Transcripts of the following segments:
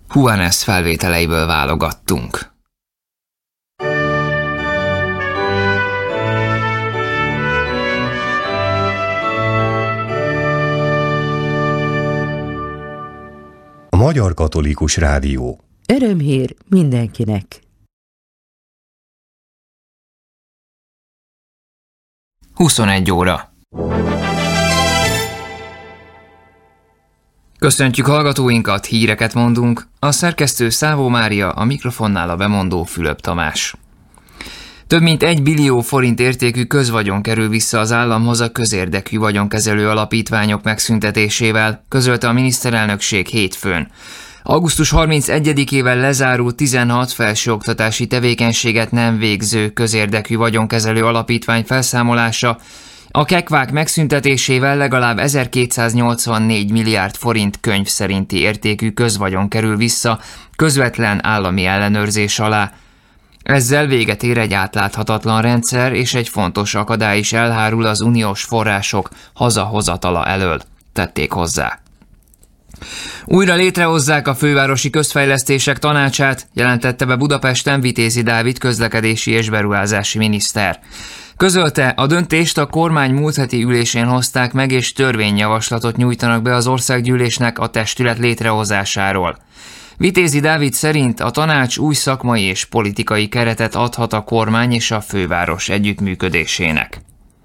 Juanes felvételeiből válogattunk. A Magyar Katolikus Rádió. Örömhír mindenkinek. 21 óra. Köszöntjük hallgatóinkat, híreket mondunk. A szerkesztő Szávó Mária, a mikrofonnál a bemondó Fülöp Tamás. Több mint 1 billió forint értékű közvagyon kerül vissza az államhoz a közérdekű vagyonkezelő alapítványok megszüntetésével, közölte a miniszterelnökség hétfőn. Augusztus 31-ével lezárult 16 felsőoktatási tevékenységet nem végző közérdekű vagyonkezelő alapítvány felszámolása a kekvák megszüntetésével legalább 1284 milliárd forint könyv szerinti értékű közvagyon kerül vissza közvetlen állami ellenőrzés alá. Ezzel véget ér egy átláthatatlan rendszer, és egy fontos akadály is elhárul az uniós források hazahozatala elől, tették hozzá. Újra létrehozzák a Fővárosi Közfejlesztések Tanácsát, jelentette be Budapesten Vitézi Dávid közlekedési és beruházási miniszter. Közölte, a döntést a kormány múlt heti ülésén hozták meg, és törvényjavaslatot nyújtanak be az országgyűlésnek a testület létrehozásáról. Vitézi Dávid szerint a tanács új szakmai és politikai keretet adhat a kormány és a főváros együttműködésének.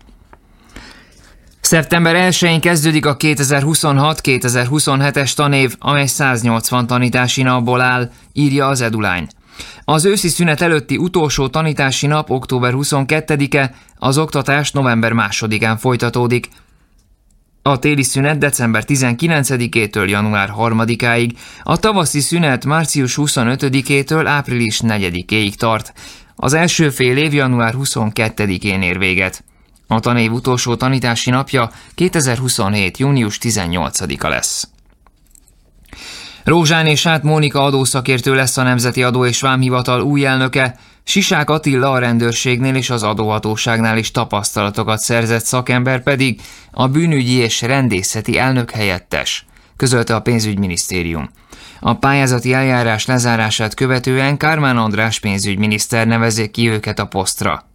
Szeptember 1-én kezdődik a 2026-2027-es tanév, amely 180 tanítási napból áll, írja az Edulány. Az őszi szünet előtti utolsó tanítási nap október 22-e, az oktatás november 2-án folytatódik. A téli szünet december 19-től január 3-áig, a tavaszi szünet március 25-től április 4-éig tart. Az első fél év január 22-én ér véget. A tanév utolsó tanítási napja 2027. június 18-a lesz. Rózsán és Át Mónika adószakértő lesz a Nemzeti Adó és Vámhivatal új elnöke, Sisák Attila a rendőrségnél és az adóhatóságnál is tapasztalatokat szerzett szakember pedig a bűnügyi és rendészeti elnök helyettes, közölte a pénzügyminisztérium. A pályázati eljárás lezárását követően Kármán András pénzügyminiszter nevezi ki őket a posztra.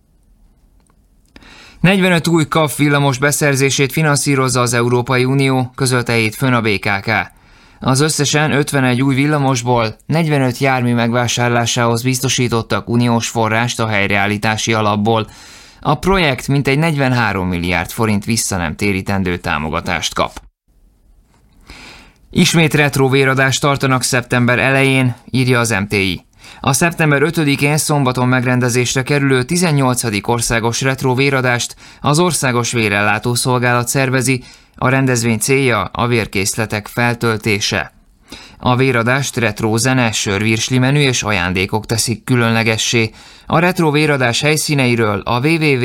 45 új KAV villamos beszerzését finanszírozza az Európai Unió, közölte hétfőn a BKK. Az összesen 51 új villamosból 45 jármű megvásárlásához biztosítottak uniós forrást a helyreállítási alapból. A projekt mintegy 43 milliárd forint visszanemtérítendő támogatást kap. Ismét retróvéradást tartanak szeptember elején, írja az MTI. A szeptember 5-én szombaton megrendezésre kerülő 18. országos retróvéradást az Országos Vérellátó Szolgálat szervezi, a rendezvény célja a vérkészletek feltöltése. A véradást retro zene, sörvirsli menü és ajándékok teszik különlegessé. A retro véradás helyszíneiről a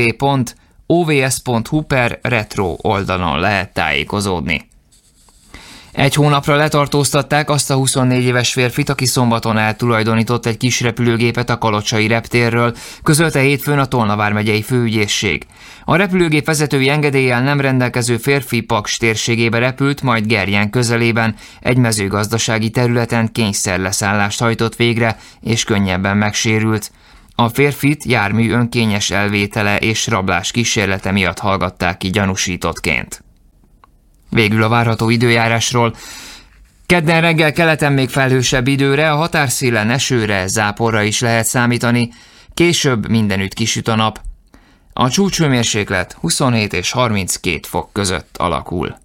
www.ovs.hu/retro oldalon lehet tájékozódni. Egy hónapra letartóztatták azt a 24 éves férfit, aki szombaton eltulajdonított egy kis repülőgépet a kalocsai reptérről, közölte hétfőn a Tolna vármegyei főügyészség. A repülőgép vezetői engedéllyel nem rendelkező férfi Paks térségébe repült, majd Gerjen közelében egy mezőgazdasági területen kényszerleszállást hajtott végre, és könnyebben megsérült. A férfit jármű önkényes elvétele és rablás kísérlete miatt hallgatták ki gyanúsítottként. Végül a várható időjárásról. Kedden reggel keleten még felhősebb időre, a határszélen esőre, záporra is lehet számítani, később mindenütt kisüt a nap. A csúcshőmérséklet 27 és 32 fok között alakul.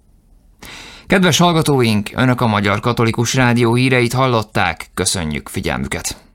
Kedves hallgatóink, Önök a Magyar Katolikus Rádió híreit hallották, köszönjük figyelmüket!